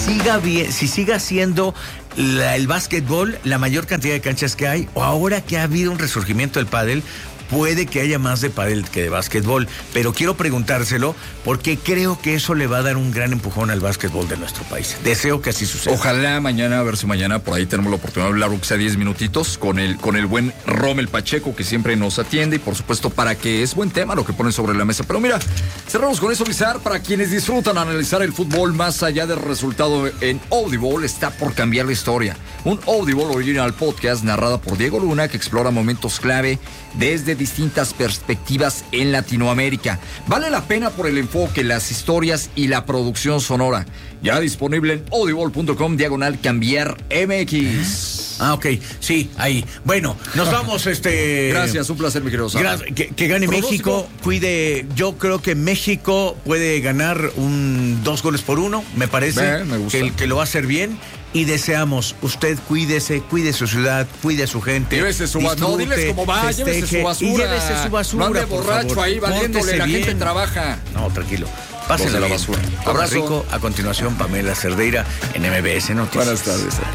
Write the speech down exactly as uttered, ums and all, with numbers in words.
siga bien, si siga siendo la, el básquetbol la mayor cantidad de canchas que hay, o ahora que ha habido un resurgimiento del pádel, puede que haya más de pádel que de básquetbol, pero quiero preguntárselo porque creo que eso le va a dar un gran empujón al básquetbol de nuestro país. Deseo que así suceda. Ojalá mañana, a ver si mañana por ahí tenemos la oportunidad de hablar, aunque sea diez minutitos, con el, con el buen Rommel Pacheco, que siempre nos atiende, y por supuesto para que es buen tema lo que ponen sobre la mesa. Pero mira, cerramos con eso, Lizar. Para quienes disfrutan analizar el fútbol más allá del resultado en Audible, está por cambiar la historia. Un Audible Original Podcast narrada por Diego Luna, que explora momentos clave desde distintas perspectivas en Latinoamérica. Vale la pena por el enfoque, las historias y la producción sonora. Ya disponible en audible punto com diagonal cambiar M X. Ah, ok, sí, ahí. Bueno, nos vamos, este... Gracias, un placer, mi querido Sara. Que, que gane México, cuide... Yo creo que México puede ganar un dos goles por uno, me parece. Ve, me gusta. Que, que lo va a hacer bien. Y deseamos, usted cuídese, cuide su ciudad, cuide a su gente. Llévese su basura. No, diles cómo va, festeje, llévese su basura. Y llévese su basura. No ande borracho favor. ahí, valiéndole, la bien. gente trabaja. No, tranquilo. Pásenla la bien. basura. Abrazo. Abrazo. Rico, a continuación, Pamela Cerdeira en M B S Noticias. Buenas tardes.